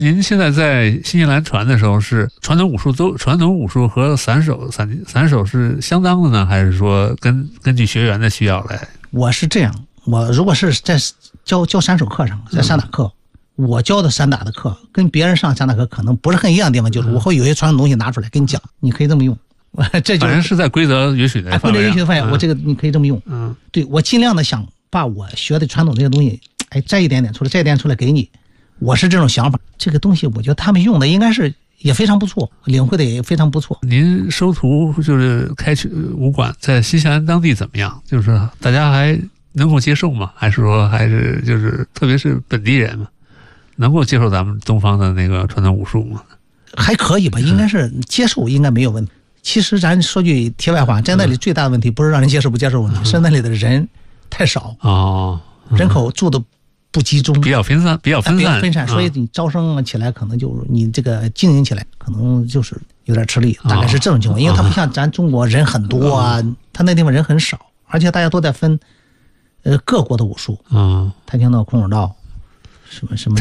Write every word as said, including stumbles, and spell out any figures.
您现在在新西兰传的时候，是传统武术都传统武术和散手散散手是相当的呢，还是说根根据学员的需要来？ 我是这样，我如果是在教教散手课上，在散打课，嗯、我教的散打的课跟别人上散打课可能不是很一样的地方，就是我会有些传统东西拿出来跟你讲，你可以这么用。这就反正是在规则允许的范围， 规则允许的范围，我这个你可以这么用。 嗯， 对，我尽量的想把我学的传统这些东西，哎，摘一点点出来，摘一点出来给你。我是这种想法，这个东西我觉得他们用的应该是也非常不错，领会的也非常不错。 您收徒就是开去武馆，在新西兰当地怎么样？就是大家还能够接受吗？还是说还是就是特别是本地人嘛，能够接受咱们东方的那个传统武术吗？ 还可以吧，应该是接受，应该没有问题。其实咱说句题外话，在那里最大的问题不是让人接受不接受问题，嗯、是那里的人太少哦， 嗯、人口住的不集中， 比较分散，比较分散，比较分散，所以你招生起来可能就你这个经营起来可能就是有点吃力，大概是这种情况。因为它不像咱中国人很多啊，他那地方人很少，而且大家都在分呃各国的武术， 嗯， 跆拳道、空手道，什么什么。